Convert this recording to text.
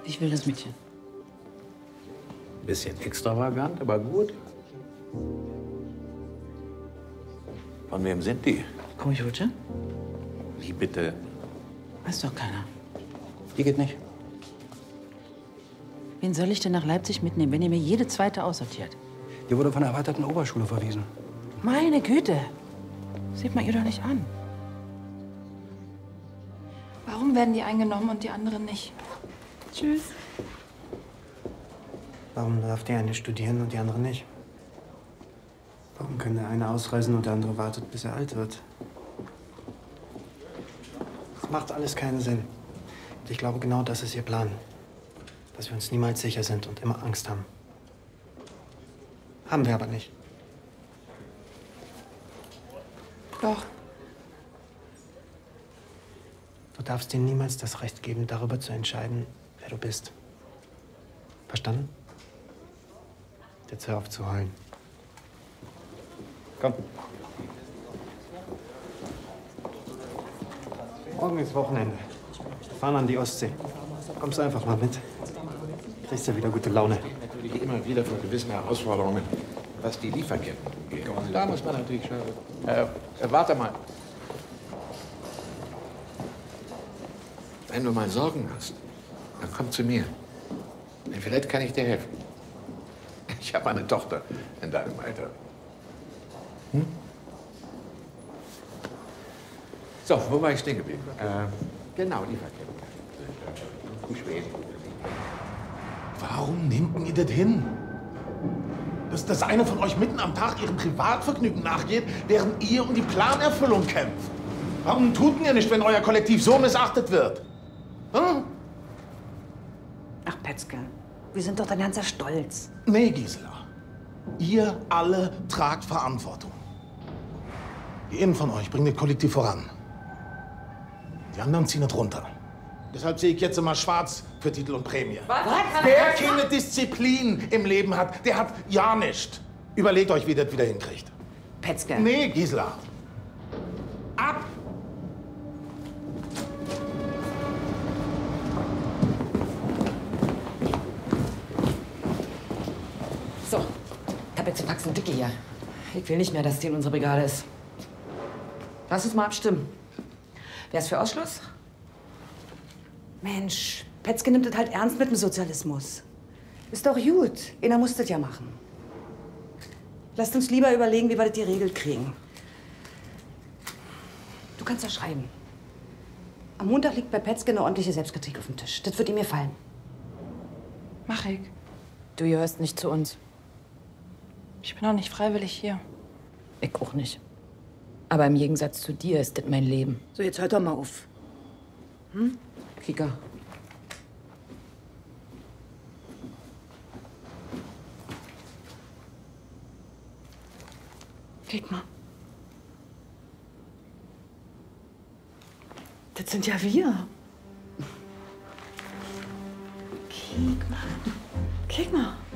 Ich will das Mädchen. Bisschen extravagant, aber gut. Von wem sind die? Coyote? Wie bitte? Weiß doch keiner. Die geht nicht. Wen soll ich denn nach Leipzig mitnehmen, wenn ihr mir jede zweite aussortiert? Die wurde von der erweiterten Oberschule verwiesen. Meine Güte! Sieht man ihr doch nicht an. Warum werden die eingenommen und die anderen nicht? Tschüss. Warum darf die eine studieren und die andere nicht? Warum kann der eine ausreisen und der andere wartet, bis er alt wird? Das macht alles keinen Sinn. Und ich glaube, genau das ist ihr Plan. Dass wir uns niemals sicher sind und immer Angst haben. Haben wir aber nicht. Doch. Du darfst dir niemals das Recht geben, darüber zu entscheiden, wer du bist. Verstanden? Jetzt hör auf zu heulen. Komm. Morgen ist Wochenende. Wir fahren an die Ostsee. Kommst einfach mal mit. Kriegst ja wieder gute Laune. Natürlich immer wieder vor gewissen Herausforderungen, was die Lieferketten angeht. Und da muss man natürlich schon... warte mal. Wenn du mal Sorgen hast, dann komm zu mir. Vielleicht kann ich dir helfen. Ich habe eine Tochter in deinem Alter. Hm? So, wo war ich stehen geblieben? Genau, Lieferketten. Schweden. Warum nehmt ihr das hin? Dass einer von euch mitten am Tag ihrem Privatvergnügen nachgeht, während ihr um die Planerfüllung kämpft. Warum tut ihr nicht, wenn euer Kollektiv so missachtet wird? Hm? Ach, Petzke, wir sind doch dein ganzer Stolz. Nee, Gisela. Ihr alle tragt Verantwortung. Die einen von euch bringen das Kollektiv voran. Die anderen ziehen es runter. Deshalb sehe ich jetzt immer schwarz für Titel und Prämie. Was? Wer keine Disziplin im Leben hat, der hat ja nichts. Überlegt euch, wie ihr das wieder hinkriegt. Petzke. Nee, Gisela. Ab! So, ich hab jetzt die Faxen dicke hier. Ich will nicht mehr, dass die in unserer Brigade ist. Lass uns mal abstimmen. Wer ist für Ausschluss? Mensch, Petzke nimmt das halt ernst mit dem Sozialismus. Ist doch gut. Einer muss das ja machen. Lasst uns lieber überlegen, wie wir das geregelt kriegen. Du kannst ja schreiben. Am Montag liegt bei Petzke eine ordentliche Selbstkritik auf dem Tisch. Das wird ihm gefallen. Mach ich. Du gehörst nicht zu uns. Ich bin auch nicht freiwillig hier. Ich auch nicht. Aber im Gegensatz zu dir ist das mein Leben. So, jetzt hört doch mal auf. Hm? Kika. Guck mal. Das sind ja wir. Guck mal. Guck mal.